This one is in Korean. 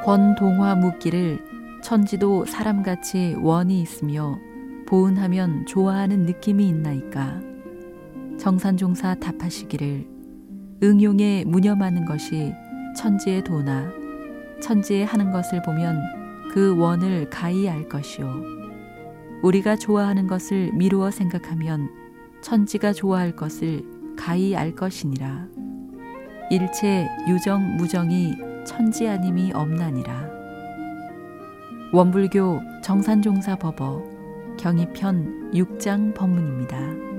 권동화 묻기를 천지도 사람같이 원이 있으며 보은하면 좋아하는 느낌이 있나이까. 정산종사 답하시기를 응용에 무념하는 것이 천지의 도나 천지에 하는 것을 보면 그 원을 가히 알 것이요. 우리가 좋아하는 것을 미루어 생각하면 천지가 좋아할 것을 가히 알 것이니라. 일체 유정 무정이 천지 아님이 없나니라. 원불교 정산종사 법어 경이편 6장 법문입니다.